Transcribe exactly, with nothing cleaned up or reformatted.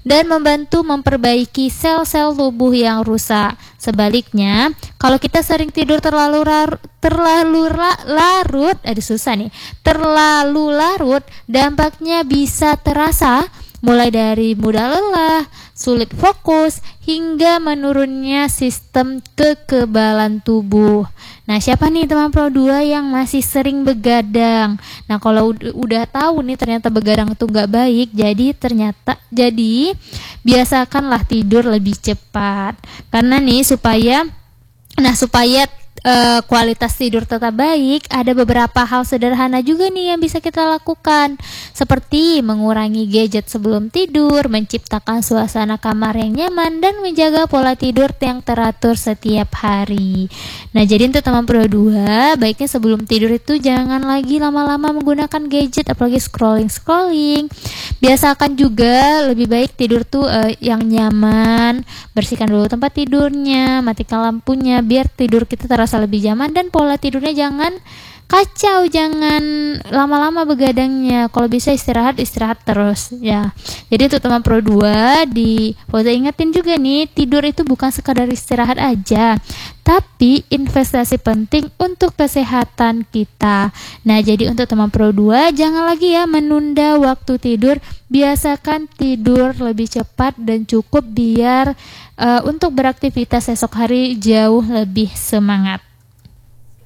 dan membantu memperbaiki sel-sel tubuh yang rusak. Sebaliknya, kalau kita sering tidur terlalu rar- terlalu ra- larut, aduh susah nih, terlalu larut, dampaknya bisa terasa mulai dari mudah lelah, sulit fokus, hingga menurunnya sistem kekebalan tubuh. Nah, siapa nih teman Pro dua yang masih sering begadang? Nah, kalau udah, udah tahu nih ternyata begadang itu nggak baik, jadi ternyata jadi biasakanlah tidur lebih cepat. Karena nih supaya Nah, supaya uh, kualitas tidur tetap baik, ada beberapa hal sederhana juga nih yang bisa kita lakukan, seperti mengurangi gadget sebelum tidur, menciptakan suasana kamar yang nyaman, dan menjaga pola tidur yang teratur setiap hari. Nah, jadi untuk teman Pro dua, baiknya sebelum tidur itu jangan lagi lama-lama menggunakan gadget, apalagi scrolling-scrolling. Biasakan juga lebih baik tidur tuh uh, yang nyaman, bersihkan dulu tempat tidurnya, matikan lampunya, biar tidur kita terasa lebih nyaman, dan pola tidurnya jangan kacau, jangan lama-lama begadangnya. Kalau bisa istirahat istirahat terus ya. Jadi untuk teman Pro dua, di Foza ingetin juga nih, tidur itu bukan sekadar istirahat aja, tapi investasi penting untuk kesehatan kita. Nah, jadi untuk teman Pro dua, jangan lagi ya menunda waktu tidur. Biasakan tidur lebih cepat dan cukup biar uh, untuk beraktivitas esok hari jauh lebih semangat.